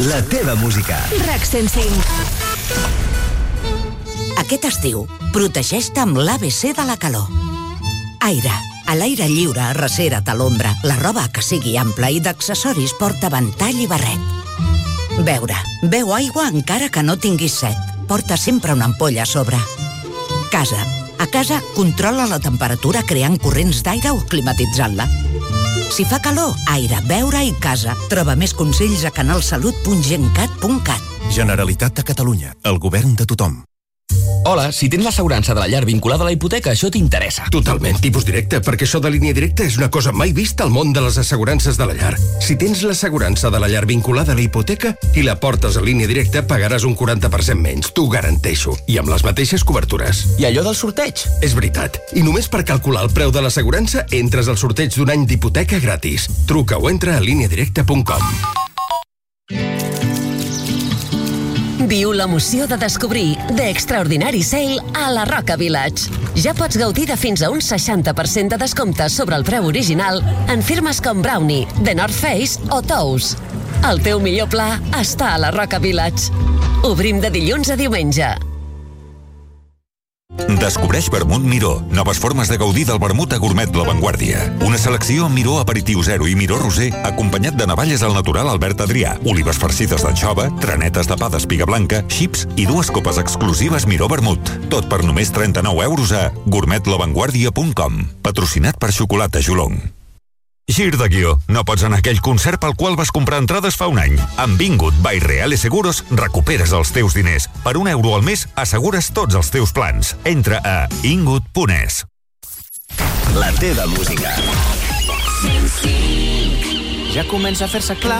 La teva música. RAC 105. Aquest estiu, protegeix-te amb l'ABC de la calor. Aire. A l'aire lliure, arrecera't a l'ombra. La roba que sigui ampla i d'accessoris porta ventall i barret. Beure. Beu aigua encara que no tinguis set. Porta sempre una ampolla a sobre. Casa. A casa, controla la temperatura creant corrents d'aire o climatitzant-la. Si fa calor, aire, beure i casa. Troba més consells a canalsalut.gencat.cat. Generalitat de Catalunya. El govern de tothom. Hola, si tens l'assegurança de la llar vinculada a la hipoteca, això t'interessa. Totalment, tipus directe, perquè això de línia directa és una cosa mai vista al món de les assegurances de la llar. Si tens l'assegurança de la llar vinculada a la hipoteca i la portes a línia directa, pagaràs un 40% menys, t'ho garanteixo, i amb les mateixes cobertures. I allò del sorteig? És veritat, i només per calcular el preu de l'assegurança entres al sorteig d'un any d'hipoteca gratis. Truca o entra a lineadirecta.com. Viu l'emoció de descobrir The Extraordinary Sale a la Roca Village. Ja pots gaudir de fins a un 60% de descompte sobre el preu original en firmes com Brownie, The North Face o Tous. El teu millor pla està a la Roca Village. Obrim de dilluns a diumenge. Descobreix Vermut Miró. Noves formes de gaudir del vermut a gourmet La Vanguardia. Una selecció amb Miró Aperitiu Zero i Miró Roser, acompanyat de navalles al natural Albert Adrià, olives farcides d'anxova, tranetes de pa d'espiga blanca, xips i 2 copes exclusives Miró Vermut. Tot per només 39 euros a gourmetlavanguardia.com. Patrocinat per Xocolata Jolong. Gir de guió. No pots anar a aquell concert pel qual vas comprar entrades fa un any. Amb Vingut by Reale Seguros recuperes els teus diners. Per €1 al mes assegures tots els teus plans. Entra a ingut.es. La teva música. Ja comença a fer-se clar